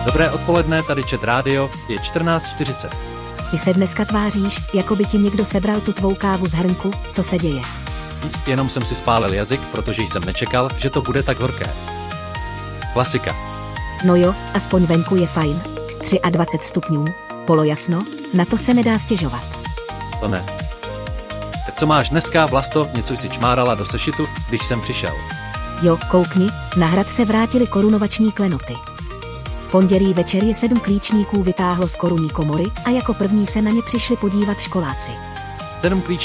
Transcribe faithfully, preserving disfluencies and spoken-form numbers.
Dobré odpoledne, tady Čet rádio, je čtrnáct čtyřicet. Ty se dneska tváříš, jako by ti někdo sebral tu tvou kávu z hrnku, co se děje? Nic, jenom jsem si spálil jazyk, protože jsem nečekal, že to bude tak horké. Klasika. No jo, aspoň venku je fajn. dvacet tři stupňů, polojasno, na to se nedá stěžovat. To ne. Teď co máš dneska, Vlasto, něco si čmárala do sešitu, když jsem přišel. Jo, koukni, na hrad se vrátily korunovační klenoty. V pondělí večer je sedm klíčníků vytáhlo z korunní komory a jako první se na ně přišli podívat školáci. Sedm klíč